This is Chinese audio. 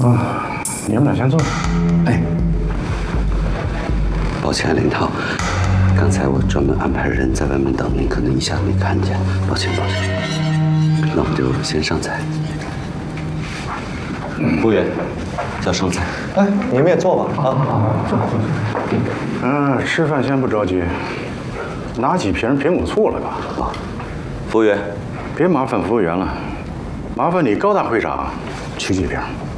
啊，你们俩先坐。哎， 抱歉，林涛，刚才我专门安排人在外面等您，可能一下没看见，抱歉。那我们就先上菜。服务员，叫上菜。 哎，你们也坐吧。 坐。吃饭先不着急，拿几瓶苹果醋来吧。 服务员， 别麻烦服务员了，麻烦你高大会长取几瓶。